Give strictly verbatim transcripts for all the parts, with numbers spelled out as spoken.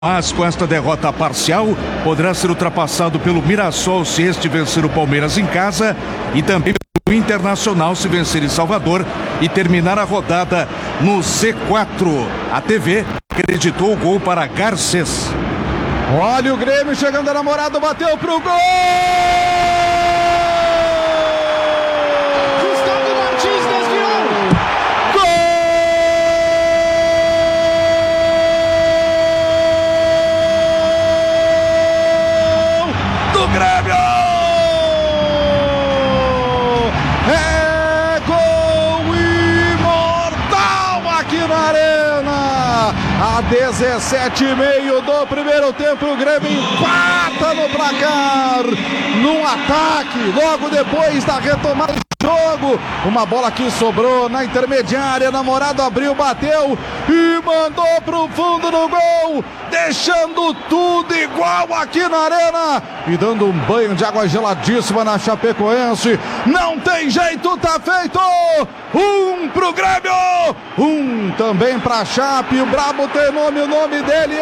Mas com esta derrota parcial, poderá ser ultrapassado pelo Mirassol se este vencer o Palmeiras em casa e também pelo Internacional se vencer em Salvador e terminar a rodada no Z quatro. A T V acreditou o gol para Garcês. Olha o Grêmio chegando, a namorada bateu pro gol! dezessete e meio do primeiro tempo, o Grêmio empata no placar, num ataque, logo depois da retomada do jogo, uma bola que sobrou na intermediária, Namorado abriu, bateu e mandou pro fundo no gol, deixando tudo igual aqui na arena e dando um banho de água geladíssima na Chapecoense. Não tem jeito, tá feito! Um pro Grêmio, um também pra Chape. O Brabo tem nome, o nome dele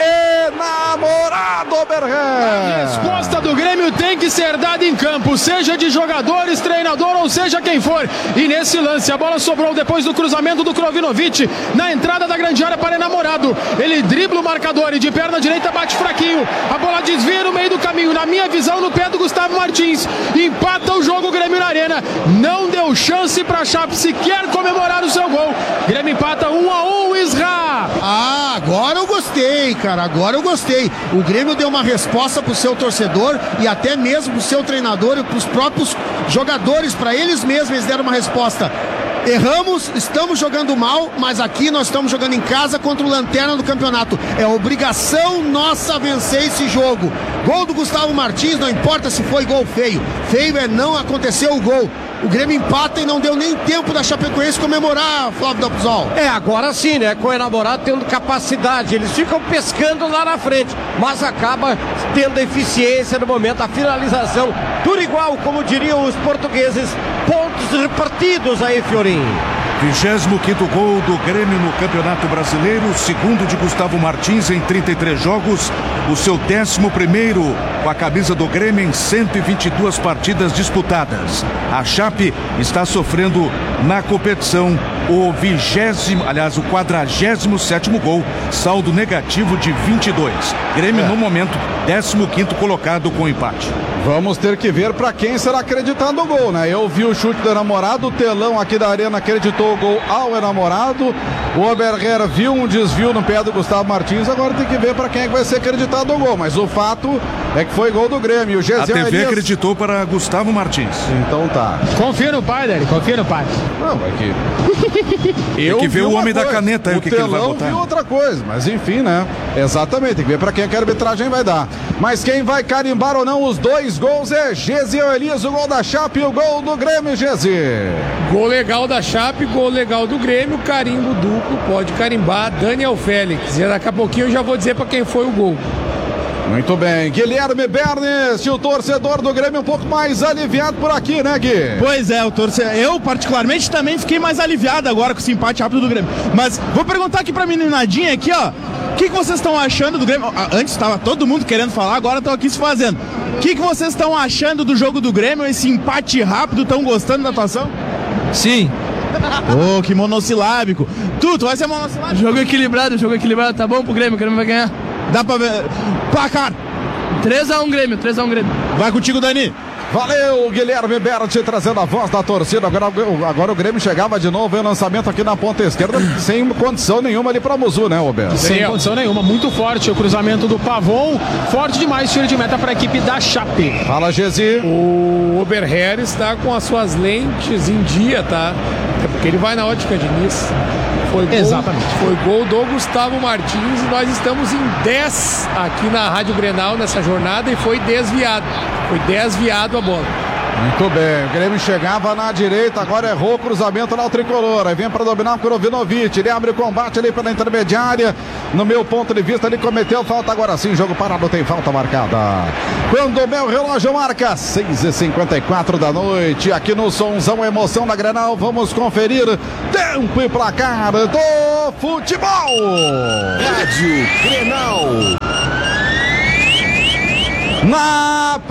é Enamorado Oberré. A resposta do Grêmio tem que ser dada em campo, seja de jogadores, treinador ou seja quem for. E nesse lance a bola sobrou depois do cruzamento do Krovinovic na entrada da grande área para Enamorado. Ele dribla o marcador e de perna direita bate fraquinho. A bola desvia no meio do caminho, na minha visão, no pé do Gustavo Martins. Empata o jogo o Grêmio na arena. Não deu chance para Chape sequer comemorar o seu gol. Grêmio empata um a um, Isra. Ah, agora eu gostei, cara. Agora eu gostei. O Grêmio deu uma resposta pro seu torcedor e até mesmo pro seu treinador e pros próprios jogadores, para eles mesmos, eles deram uma resposta. Erramos, estamos jogando mal, mas aqui nós estamos jogando em casa contra o lanterna do campeonato. É obrigação nossa vencer esse jogo. Gol do Gustavo Martins, não importa se foi gol feio. Feio é não aconteceu o gol. O Grêmio empata e não deu nem tempo da Chapecoense comemorar, Flávio Dalpizol. É, agora sim, né? Com o Enamorado tendo capacidade. Eles ficam pescando lá na frente, mas acaba tendo eficiência no momento, a finalização. Tudo igual, como diriam os portugueses. Pontos repartidos aí, Fiorinho. vigésimo quinto gol do Grêmio no Campeonato Brasileiro, segundo de Gustavo Martins em trinta e três jogos, o seu décimo primeiro com a camisa do Grêmio em cento e vinte e duas partidas disputadas. A Chape está sofrendo na competição o vigésimo, aliás, o quadragésimo sétimo gol, saldo negativo de vinte e dois. Grêmio, é. no momento, décimo quinto colocado com empate. Vamos ter que ver para quem será acreditado o gol, né? Eu vi o chute do Enamorado, o telão aqui da arena acreditou o gol ao Enamorado, o Oberré viu um desvio no pé do Gustavo Martins, agora tem que ver para quem é que vai ser acreditado o gol, mas o fato é que foi gol do Grêmio. O A T V Elias... acreditou para Gustavo Martins. Então tá. Confia no pai, Dani, confia no pai. Não, é que... Eu tem que ver o homem coisa. da caneta aí, o, o que, que ele vai botar. O telão viu outra coisa, mas enfim, né? Exatamente, tem que ver para quem é que a arbitragem vai dar. Mas quem vai carimbar ou não os dois gols é Gesiel Elias, o gol da Chape e o gol do Grêmio, Gesi. Gol legal da Chape, gol legal do Grêmio, carimbo duplo, pode carimbar Daniel Félix. E daqui a pouquinho eu já vou dizer para quem foi o gol. Muito bem, Guilherme Bernes, o torcedor do Grêmio um pouco mais aliviado por aqui, né, Gui? Pois é, o torcedor, eu particularmente também fiquei mais aliviado agora com esse empate rápido do Grêmio. Mas vou perguntar aqui pra meninadinha aqui, ó, o que, que vocês estão achando do Grêmio? Antes estava todo mundo querendo falar, agora estão aqui se fazendo. O que, que vocês estão achando do jogo do Grêmio, esse empate rápido, estão gostando da atuação? Sim. Oh, que monossilábico. Tu, tu vai ser monossilábico? Jogo equilibrado, jogo equilibrado, tá bom pro Grêmio, o Grêmio vai ganhar. Dá pra ver. Placar. três a um Grêmio, três a um Grêmio. Vai contigo, Dani. Valeu, Guilherme Berti, trazendo a voz da torcida. Agora, agora o Grêmio chegava de novo, o lançamento aqui na ponta esquerda, sem condição nenhuma ali pra Muzu, né, Roberto? Sem condição nenhuma, muito forte o cruzamento do Pavon, forte demais, tiro de meta para a equipe da Chape. Fala, Gesi. O Oberré está com as suas lentes em dia, tá? É porque ele vai na ótica de Nice. Foi gol, Exatamente. Foi gol do Gustavo Martins e nós estamos em dez aqui na Rádio Grenal nessa jornada e foi desviado. Foi desviado a bola. Muito bem, o Grêmio chegava na direita, agora errou o cruzamento lá o tricolor, aí vem para dominar o Krovinovic, ele abre o combate ali pela intermediária, no meu ponto de vista ele cometeu falta, agora sim, jogo parado, tem falta marcada. Quando o meu relógio marca seis e cinquenta e quatro da noite, aqui no Sonzão, emoção da Grenal, vamos conferir tempo e placar do futebol. Rádio Grenal. Na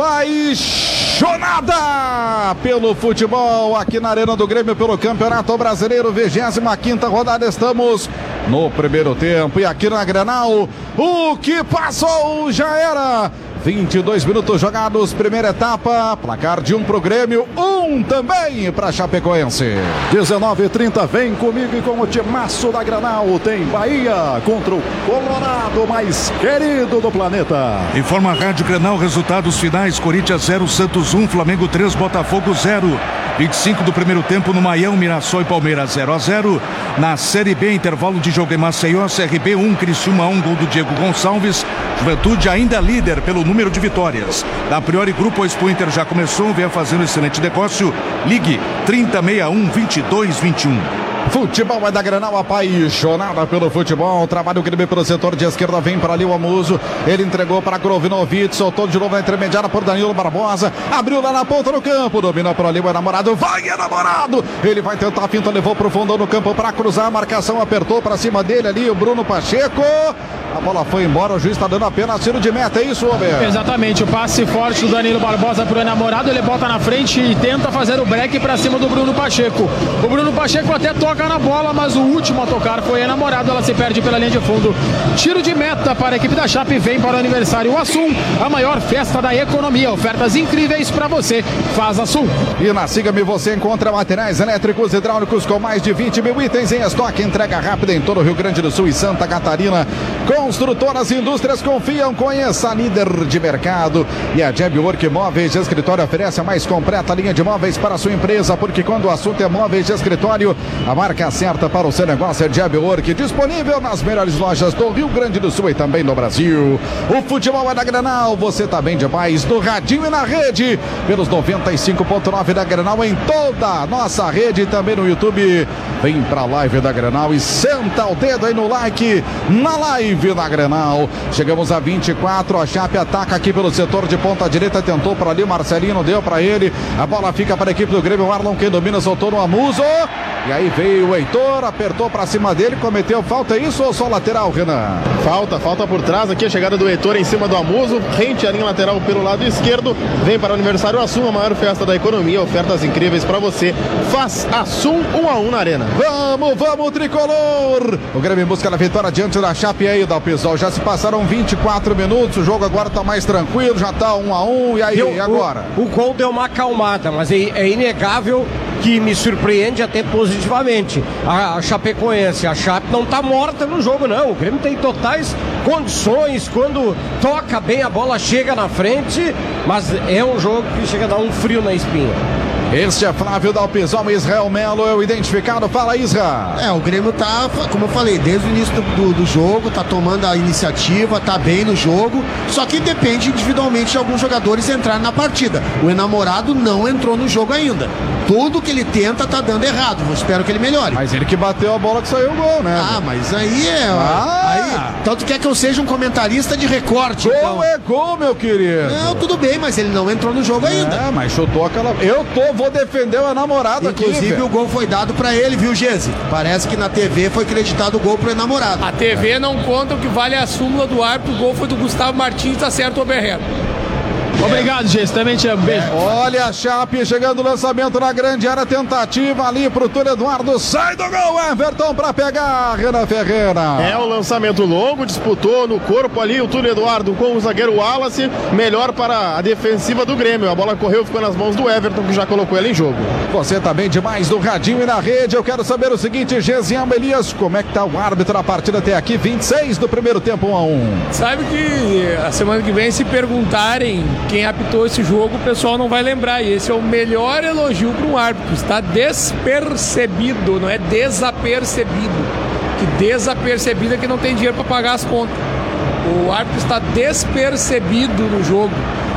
apaixonada pelo futebol aqui na Arena do Grêmio pelo Campeonato Brasileiro, vigésima quinta rodada, estamos no primeiro tempo e aqui na Grenal, o que passou já era. vinte e dois minutos jogados, primeira etapa, placar de um pro Grêmio, um também pra Chapecoense. dezenove e trinta, vem comigo e com o timaço da Grenal, tem Bahia contra o Colorado mais querido do planeta. Informa a Rádio Grenal, resultados finais: Corinthians zero, Santos um, Flamengo três, Botafogo zero. vinte e cinco do primeiro tempo no Maião, Mirassol e Palmeiras zero a zero. Na Série B, intervalo de jogo em Maceió, C R B um, Criciúma um, gol do Diego Gonçalves. Juventude ainda líder pelo número de vitórias. Da Priori Grupo, o Expo Inter já começou, vem fazendo excelente negócio. Ligue trinta, sessenta e um, vinte e dois, vinte e um. Futebol é da Grenal, apaixonada pelo futebol. Trabalha o Grêmio pelo setor de esquerda, vem para ali o Amuso. Ele entregou para Krovinovic, soltou de novo na intermediária por Danilo Barbosa. Abriu lá na ponta do campo, dominou por ali o enamorado. Vai, enamorado! Ele vai tentar a finta, levou pro fundo no campo para cruzar. A marcação apertou para cima dele ali o Bruno Pacheco. A bola foi embora, o juiz está dando apenas tiro de meta, é isso, Robert? Exatamente, o passe forte do Danilo Barbosa pro enamorado, ele bota na frente e tenta fazer o break para cima do Bruno Pacheco. O Bruno Pacheco até toca na bola, mas o último a tocar foi enamorado, ela se perde pela linha de fundo. Tiro de meta para a equipe da Chape, vem para o aniversário Assum, a maior festa da economia, ofertas incríveis para você, faz Assum. E na Siga-me você encontra materiais elétricos hidráulicos com mais de vinte mil itens em estoque, entrega rápida em todo o Rio Grande do Sul e Santa Catarina. Construtoras e indústrias confiam, conheça a líder de mercado. E a Jabwork Móveis de Escritório oferece a mais completa linha de móveis para a sua empresa, porque quando o assunto é móveis de escritório, a marca certa para o seu negócio é Jabwork, disponível nas melhores lojas do Rio Grande do Sul e também no Brasil. O futebol é da Grenal, você tá bem demais no radinho e na rede, pelos noventa e cinco ponto nove da Grenal em toda a nossa rede e também no YouTube. Vem pra live da Grenal e senta o dedo aí no like, na live da Grenal. Chegamos a vinte e quatro, a Chape ataca aqui pelo setor de ponta direita, tentou para ali o Marcelino, deu para ele, a bola fica para a equipe do Grêmio, o Arlon quem domina, soltou no Amuso, e aí veio o Heitor, apertou para cima dele, cometeu falta, é isso ou só lateral, Renan? Falta, falta por trás aqui, a chegada do Heitor em cima do Amuso, rente a linha lateral pelo lado esquerdo, vem para o aniversário Assum, a maior festa da economia, ofertas incríveis para você, faz Assum um a um na Arena. Vamos, vamos, tricolor! O Grêmio busca a vitória diante da Chape aí, da Pessoal, já se passaram vinte e quatro minutos, o jogo agora tá mais tranquilo, já tá um a um, e aí, deu, e agora? O, o gol deu uma acalmada, mas é, é inegável que me surpreende até positivamente. A, a Chapecoense, a Chape não tá morta no jogo não, o Grêmio tem totais condições, quando toca bem a bola chega na frente, mas é um jogo que chega a dar um frio na espinha. Este é Flávio Dalpizol, Israel Melo é o identificado, fala Isra. É, o Grêmio tá, como eu falei, desde o início do, do jogo, tá tomando a iniciativa, tá bem no jogo, só que depende individualmente de alguns jogadores entrarem na partida. O enamorado não entrou no jogo ainda. Tudo que ele tenta tá dando errado, eu espero que ele melhore. Mas ele que bateu a bola que saiu o gol, né? Ah, mas aí é... Ah. Aí, tanto quer que eu seja um comentarista de recorte. Gol então. é gol, meu querido. Não, tudo bem, mas ele não entrou no jogo é, ainda. É, mas chutou aquela... Eu tô, vou defender o enamorado aqui. Inclusive o gol foi dado pra ele, viu, Gese? Parece que na T V foi acreditado o gol pro enamorado. A T V não conta o que vale a súmula do árbitro, o gol foi do Gustavo Martins, tá certo o Berreto. Obrigado, Gesse, também te amo, beijo. Olha a Chape chegando o lançamento na grande área, tentativa ali pro Túlio Eduardo, sai do gol, Everton pra pegar, Renan Ferreira. É o lançamento longo, disputou no corpo ali o Túlio Eduardo com o zagueiro Wallace, melhor para a defensiva do Grêmio, a bola correu, ficou nas mãos do Everton, que já colocou ele em jogo. Você tá bem demais no radinho e na rede, eu quero saber o seguinte, Gesiel Elias, como é que tá o árbitro na partida até aqui, vinte e seis do primeiro tempo, um a um. Sabe que a semana que vem, se perguntarem quem apitou esse jogo, o pessoal não vai lembrar. E esse é o melhor elogio para um árbitro. Está despercebido, não é desapercebido. Que desapercebido é que não tem dinheiro para pagar as contas. O árbitro está despercebido no jogo.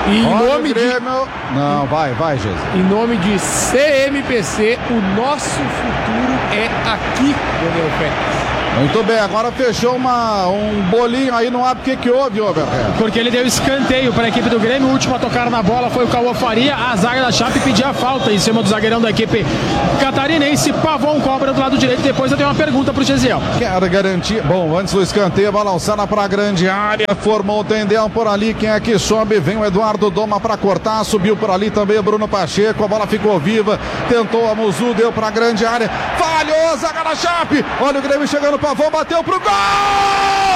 E em Olha nome o Grêmio... de... Não, vai, vai, Jesus. Em nome de C M P C, o nosso futuro é aqui, Daniel Pérez. Muito bem, agora fechou uma, um bolinho aí no ar. O que que houve, Overhead? Porque ele deu escanteio para a equipe do Grêmio. O último a tocar na bola foi o Cauã Faria. A zaga da Chape pediu a falta em cima do zagueirão da equipe catarinense. Pavon cobra do lado direito. Depois eu tenho uma pergunta para o Gesiel. Quero garantir. Bom, antes do escanteio, bola alçada para a grande área. Formou o tendel por ali. Quem é que sobe? Vem o Eduardo Doma para cortar. Subiu por ali também o Bruno Pacheco. A bola ficou viva. Tentou a Muzu, deu para a grande área. Falhou a zaga da Chape. Olha o Grêmio chegando. Pavon bateu pro gol!